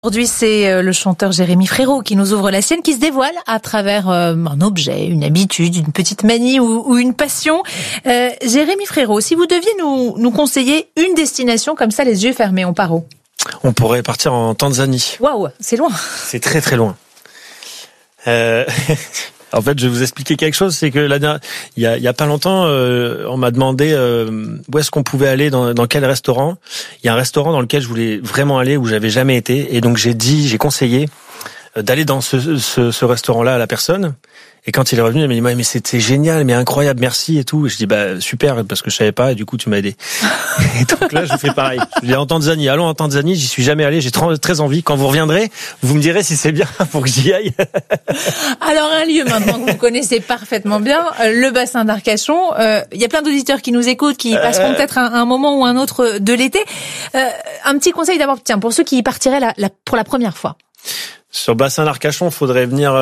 Aujourd'hui, c'est le chanteur Jérémy Frérot qui nous ouvre la sienne, qui se dévoile à travers un objet, une habitude, une petite manie ou une passion. Jérémy Frérot, si vous deviez nous conseiller une destination comme ça, les yeux fermés, on part où ? On pourrait partir en Tanzanie. Waouh, c'est loin. C'est très très loin. En fait, je vais vous expliquer quelque chose, c'est que il y a pas longtemps, on m'a demandé où est-ce qu'on pouvait aller, dans quel restaurant. Il y a un restaurant dans lequel je voulais vraiment aller, où j'avais jamais été, et donc j'ai conseillé d'aller dans ce restaurant-là à la personne. Et quand il est revenu, il m'a dit mais c'était génial, mais incroyable, merci et tout. Et je dis super, parce que je savais pas, et du coup tu m'as aidé. Et donc là je fais pareil. Je dis en Tanzanie, allons en Tanzanie, j'y suis jamais allé, j'ai très envie. Quand vous reviendrez, vous me direz si c'est bien pour que j'y aille. Alors un lieu maintenant que vous connaissez parfaitement bien, le bassin d'Arcachon. Il y a plein d'auditeurs qui nous écoutent, qui passeront peut-être un moment ou un autre de l'été. Un petit conseil d'abord, tiens, pour ceux qui y partiraient pour la première fois. Sur le bassin d'Arcachon, il faudrait venir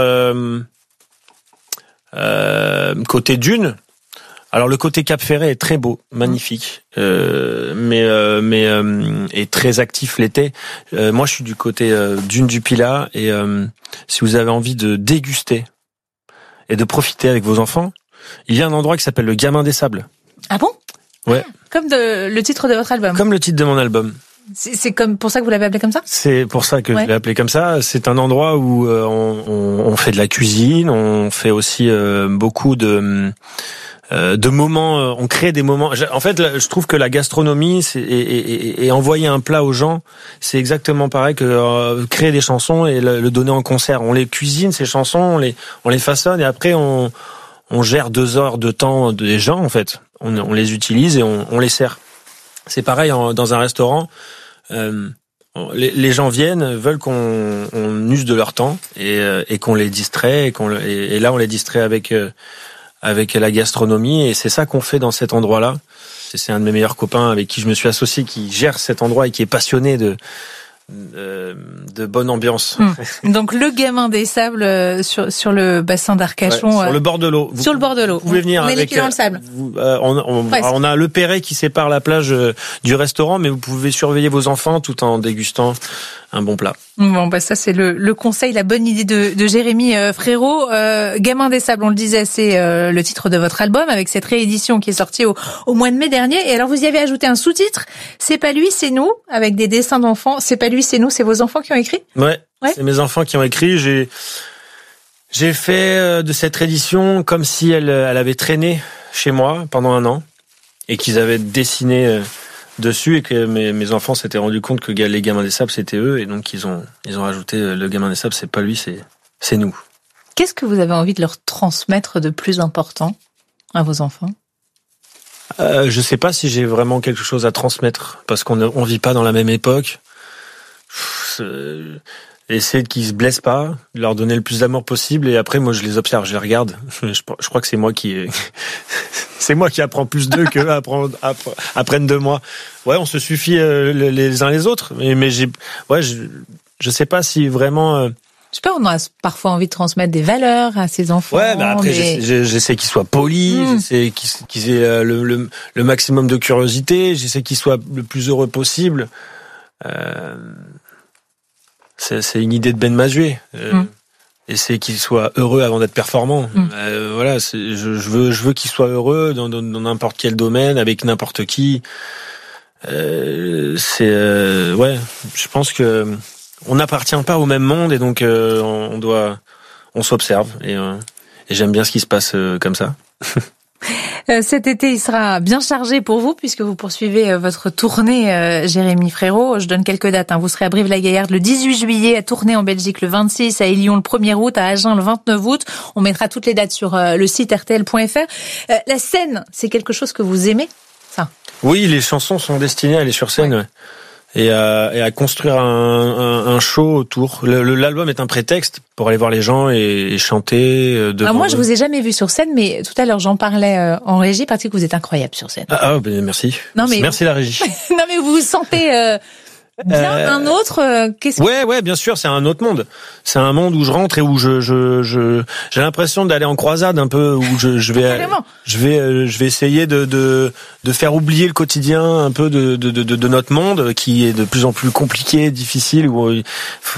côté dune. Alors le côté Cap Ferret est très beau, magnifique, mais est très actif l'été. Moi, je suis du côté dune du Pilat, et si vous avez envie de déguster et de profiter avec vos enfants, il y a un endroit qui s'appelle le Gamin des Sables. Ah bon ? Ouais. Comme le titre de votre album. Comme le titre de mon album. C'est comme pour ça que vous l'avez appelé comme ça ? C'est pour ça que je l'ai appelé comme ça. C'est un endroit où on fait de la cuisine, on fait aussi beaucoup de moments. On crée des moments. En fait, je trouve que la gastronomie et envoyer un plat aux gens, c'est exactement pareil que créer des chansons et le donner en concert. On les cuisine, ces chansons, on les façonne, et après on gère 2 heures de temps des gens. En fait, on les utilise et on les sert. C'est pareil dans un restaurant. Les gens veulent qu'on use de leur temps et qu'on les distrait, et là on les distrait avec la gastronomie, et c'est ça qu'on fait dans cet endroit-là. C'est un de mes meilleurs copains avec qui je me suis associé, qui gère cet endroit et qui est passionné de bonne ambiance. Donc le Gamin des Sables sur le bassin d'Arcachon, sur le bord de l'eau. Sur le bord de l'eau. Vous pouvez venir avec dans le sable. On a le Perret qui sépare la plage du restaurant, mais vous pouvez surveiller vos enfants tout en dégustant un bon plat. Bon, ça c'est le conseil, la bonne idée de Jérémy Frérot. Gamin des Sables, on le disait, c'est le titre de votre album, avec cette réédition qui est sortie au mois de mai dernier. Et alors vous y avez ajouté un sous-titre, C'est pas lui, c'est nous, avec des dessins d'enfants. C'est pas lui, c'est nous, c'est vos enfants qui ont écrit ? Ouais. C'est mes enfants qui ont écrit. J'ai fait de cette réédition comme si elle avait traîné chez moi pendant 1 an, et qu'ils avaient dessiné dessus, et que mes enfants s'étaient rendus compte que les Gamins des Sables c'était eux, et donc ils ont rajouté le Gamin des Sables, c'est pas lui, c'est nous. Qu'est-ce que vous avez envie de leur transmettre de plus important à vos enfants ? Je sais pas si j'ai vraiment quelque chose à transmettre, parce qu'on vit pas dans la même époque. Essayer qu'ils se blessent pas, leur donner le plus d'amour possible, et après moi je les observe, je les regarde. Je crois que c'est moi qui c'est moi qui apprends plus d'eux qu'eux apprennent de moi. Ouais, on se suffit les uns les autres, mais je sais pas si vraiment. Je sais pas, on a parfois envie de transmettre des valeurs à ses enfants. Ouais, mais après j'essaie qu'ils soient polis, j'essaie qu'ils aient le maximum de curiosité, j'essaie qu'ils soient le plus heureux possible. C'est une idée de Ben Mazué. Essayer qu'ils soient heureux avant d'être performants. Voilà, je veux qu'ils soient heureux dans n'importe quel domaine, avec n'importe qui. Je pense que on n'appartient pas au même monde, et donc on s'observe, et j'aime bien ce qui se passe comme ça. Cet été, il sera bien chargé pour vous, puisque vous poursuivez votre tournée, Jérémy Frérot. Je donne quelques dates. Vous serez à Brive-la-Gaillarde le 18 juillet, à Tournai en Belgique le 26, à Élion le 1er août, à Agen le 29 août. On mettra toutes les dates sur le site rtl.fr. La scène, c'est quelque chose que vous aimez, ça ? Oui, les chansons sont destinées à aller sur scène. Ouais. Et à construire un show autour. L'album est un prétexte pour aller voir les gens et chanter devant. Moi, je vous ai jamais vu sur scène, mais tout à l'heure, j'en parlais en régie, parce que vous êtes incroyable sur scène. Ben merci. Non, mais merci la régie. Non, mais vous vous sentez bien un autre. Ouais, bien sûr, c'est un autre monde. C'est un monde où je rentre et où j'ai l'impression d'aller en croisade un peu, où je vais essayer de faire oublier le quotidien un peu de notre monde qui est de plus en plus compliqué, difficile, où